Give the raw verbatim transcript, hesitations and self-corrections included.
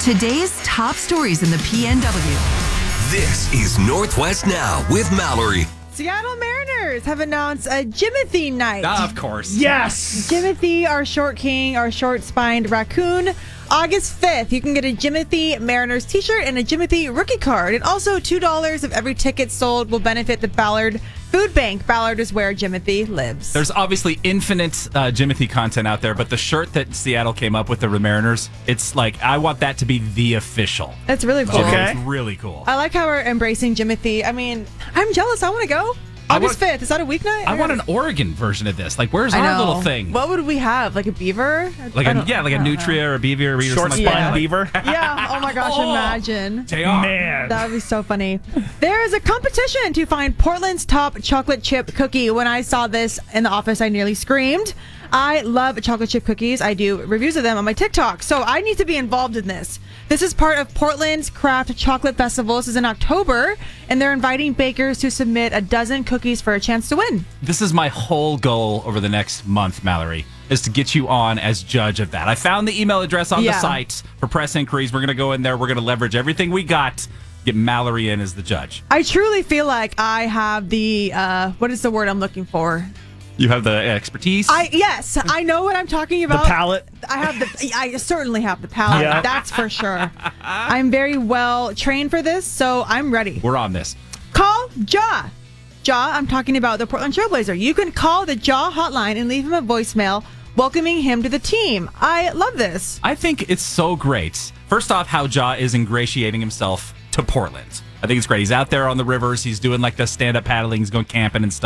Today's top stories in the P N W. This is Northwest Now with Mallory. Seattle Mariners have announced a Jimothy night. Ah, of course. Yes. Jimothy, our short king, our short-spined raccoon. August fifth, you can get a Jimothy Mariners t-shirt and a Jimothy rookie card. And also two dollars of every ticket sold will benefit the Ballard Food Bank. Ballard is where Jimothy lives. There's obviously infinite uh, Jimothy content out there, but the shirt that Seattle came up with, the Mariners, it's like, I want that to be the official. That's really cool. Okay. It's really cool. I like how we're embracing Jimothy. I mean, I'm jealous. I want to go. I August want- fifth. Is that a weeknight? I want an Oregon version of this. Like, where's I our know. little thing? What would we have? Like a beaver? Like I a, don't- yeah, like a I don't know. nutria or a beaver or Short something spine like that. beaver. Yeah. Oh my gosh. Oh. Imagine. J R. Man. That would be so funny. There is a competition to find Portland's top chocolate chip cookie. When I saw this in the office, I nearly screamed. I love chocolate chip cookies. I do reviews of them on my TikTok, so I need to be involved in this. This is part of Portland's Craft Chocolate Festival. This is in October, and they're inviting bakers to submit a dozen cookies for a chance to win. This is my whole goal over the next month, Mallory, is to get you on as judge of that. I found the email address on Yeah. the site for press inquiries. We're going to go in there. We're going to leverage everything we got, get Mallory in as the judge. I truly feel like I have the, uh, what is the word I'm looking for? You have the expertise. I Yes, I know what I'm talking The about. palate. I have the. I certainly have the palate. Yeah. That's for sure. I'm very well trained for this, so I'm ready. We're on this. Call Jaw. Jaw, I'm talking about the Portland Trailblazer. You can call the Jaw hotline and leave him a voicemail welcoming him to the team. I love this. I think it's so great. First off, how Ja is ingratiating himself to Portland. I think it's great. He's out there on the rivers. He's doing like the stand-up paddling. He's going camping and stuff.